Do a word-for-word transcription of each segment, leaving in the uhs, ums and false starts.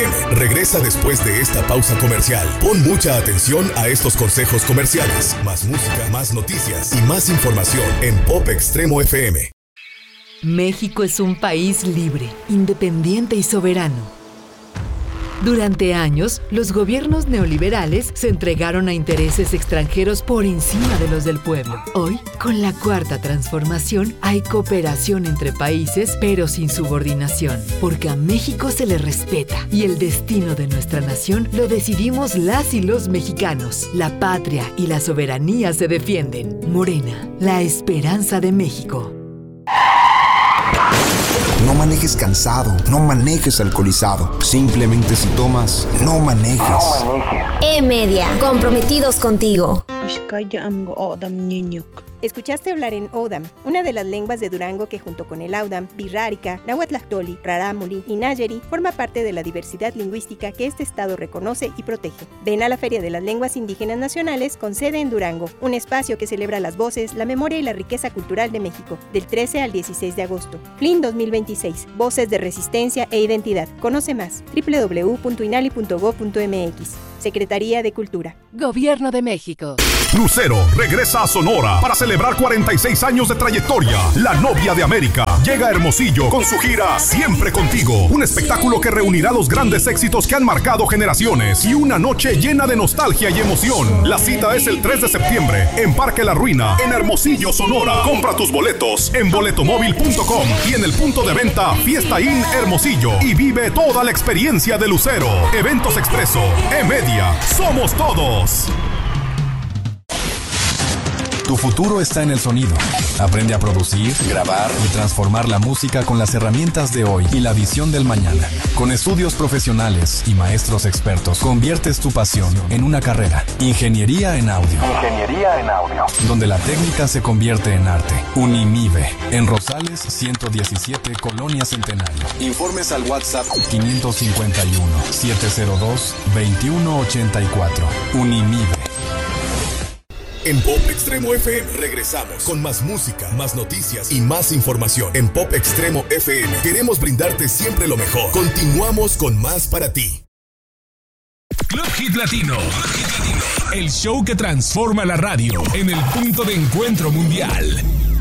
M regresa después de esta pausa comercial. Pon mucha atención a estos consejos comerciales. Más música, más noticias y más información en Pop Extremo F M. México es un país libre, independiente y soberano. Durante años, los gobiernos neoliberales se entregaron a intereses extranjeros por encima de los del pueblo. Hoy, con la Cuarta Transformación, hay cooperación entre países, pero sin subordinación, porque a México se le respeta y el destino de nuestra nación lo decidimos las y los mexicanos. La patria y la soberanía se defienden. Morena, la esperanza de México. No manejes cansado, no manejes alcoholizado. Simplemente si tomas, no manejes. No manejes. E-Media, comprometidos contigo. Escuchaste hablar en Odam, una de las lenguas de Durango que junto con el Audam, Birrárica, Nahuatlactoli, Rarámuri y Nayeri forma parte de la diversidad lingüística que este estado reconoce y protege. Ven a la Feria de las Lenguas Indígenas Nacionales con sede en Durango, un espacio que celebra las voces, la memoria y la riqueza cultural de México, del trece al dieciséis de agosto. F L I N dos mil veintiséis, Voces de Resistencia e Identidad. Conoce más, doble u doble u doble u punto inali punto gob punto eme equis. Secretaría de Cultura. Gobierno de México. Lucero regresa a Sonora para celebrar cuarenta y seis años de trayectoria. La novia de América llega a Hermosillo con su gira Siempre Contigo. Un espectáculo que reunirá los grandes éxitos que han marcado generaciones y una noche llena de nostalgia y emoción. La cita es el tres de septiembre en Parque La Ruina, en Hermosillo, Sonora. Compra tus boletos en boletomóvil punto com y en el punto de venta Fiesta Inn Hermosillo y vive toda la experiencia de Lucero. Eventos Expreso, E-Media. Somos todos. Tu futuro está en el sonido. Aprende a producir, grabar y transformar la música con las herramientas de hoy y la visión del mañana. Con estudios profesionales y maestros expertos, conviertes tu pasión en una carrera. Ingeniería en audio. Ingeniería en audio. Donde la técnica se convierte en arte. Unimive. En Rosales ciento diecisiete, Colonia Centenario. Informes al WhatsApp quinientos cincuenta y uno, setecientos dos, veintiuno ochenta y cuatro. Unimive. En Pop Extremo F M regresamos con más música, más noticias y más información. En Pop Extremo F M queremos brindarte siempre lo mejor. Continuamos con más para ti. Club Hit Latino, el show que transforma la radio en el punto de encuentro mundial.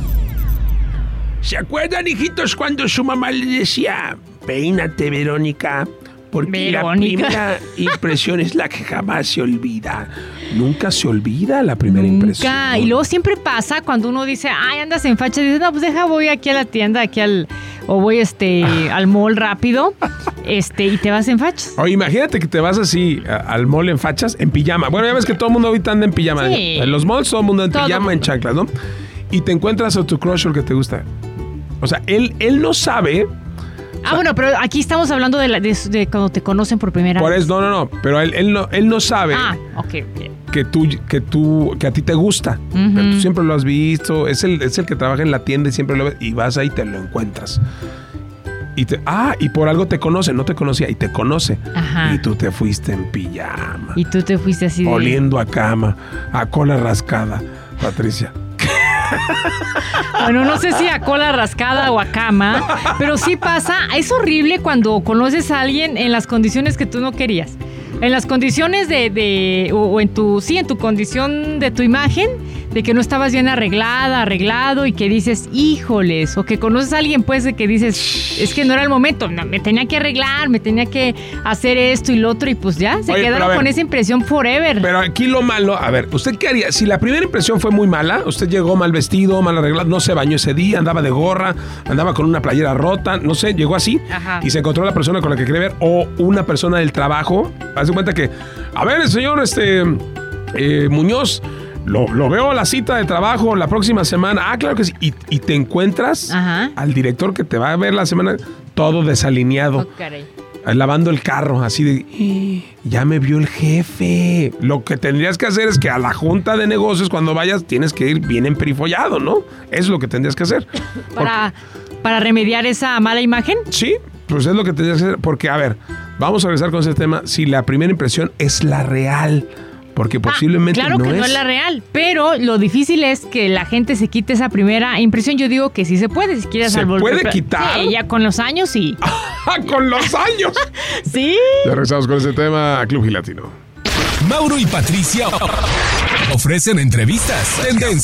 ¿Se acuerdan, hijitos, cuando su mamá le decía, peínate, Verónica? Porque Verónica. La primera impresión es la que jamás se olvida. Nunca se olvida la primera Nunca. impresión. Y luego siempre pasa cuando uno dice, ay, andas en facha. Dices, no, pues deja, voy aquí a la tienda, aquí al... O voy este al mall rápido este y te vas en fachas. Oye, imagínate que te vas así a, al mall en fachas, en pijama. Bueno, ya ves que todo el mundo ahorita anda en pijama. Sí. En los malls todo el mundo en todo pijama, mundo. En chanclas, ¿no? Y te encuentras a tu crush, el que te gusta. O sea, él, él no sabe... Ah, bueno, pero aquí estamos hablando de, la, de, de cuando te conocen por primera por vez. Eso, no, no, no. Pero él, él, no, él no sabe ah, okay, okay. Que, tú, que, tú, que a ti te gusta. Uh-huh. Pero tú siempre lo has visto. Es el, es el que trabaja en la tienda y siempre lo ves. Y vas ahí y te lo encuentras. Y te, ah, y por algo te conoce. No te conocía y te conoce. Ajá. Y tú te fuiste en pijama. Y tú te fuiste así de... Oliendo a cama, a cola rascada, Patricia. Bueno, no sé si a cola rascada o a cama, pero sí pasa, es horrible cuando conoces a alguien en las condiciones que tú no querías. En las condiciones de, de o, o en tu, sí, en tu condición de tu imagen, de que no estabas bien arreglada, arreglado y que dices, híjoles, o que conoces a alguien pues de que dices, es que no era el momento, no, me tenía que arreglar, me tenía que hacer esto y lo otro y pues ya, se Oye, quedaron ver, con esa impresión forever. Pero aquí lo malo, a ver, ¿usted qué haría? Si la primera impresión fue muy mala, usted llegó mal vestido, mal arreglado, no se bañó ese día, andaba de gorra, andaba con una playera rota, no sé, llegó así Ajá. y se encontró la persona con la que quería ver o una persona del trabajo, hace cuenta que, a ver, el señor este eh, Muñoz, Lo, lo veo a la cita de trabajo la próxima semana. Ah, claro que sí. Y, y te encuentras Ajá. al director que te va a ver la semana todo desalineado. Oh, caray. Lavando el carro, así de... Ya me vio el jefe. Lo que tendrías que hacer es que a la junta de negocios, cuando vayas, tienes que ir bien emperifollado, ¿no? Eso es lo que tendrías que hacer. ¿Para, para remediar esa mala imagen? Sí, pues es lo que tendrías que hacer. Porque, a ver, vamos a regresar con ese tema. Si la primera impresión es la real... porque posiblemente ah, claro no que es. no es la real, pero lo difícil es que la gente se quite esa primera impresión. Yo digo que sí se puede, si quieres ¿Se volver- puede quitar? Sí, ya con los años sí. ¡Con los años! Sí. Ya regresamos con ese tema, Club Gilatino. Mauro y Patricia ofrecen entrevistas, tendencias